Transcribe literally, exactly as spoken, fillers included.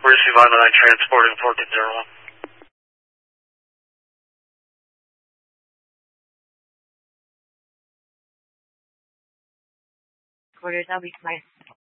Receive on nine transporting fourteen zero one. Quarters, I'll be quiet.